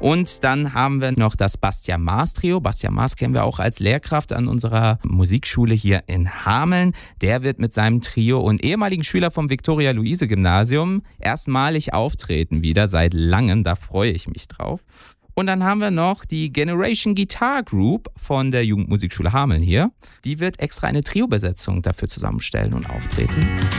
Und dann haben wir noch das Bastian Maas Trio. Bastian Maas kennen wir auch als Lehrkraft an unserer Musikschule hier in Hameln. Der wird mit seinem Trio und ehemaligen Schüler vom Viktoria-Luise-Gymnasium erstmalig auftreten wieder, seit langem. Da freue ich mich drauf. Und dann haben wir noch die Generation Guitar Group von der Jugendmusikschule Hameln hier. Die wird extra eine Trio-Besetzung dafür zusammenstellen und auftreten.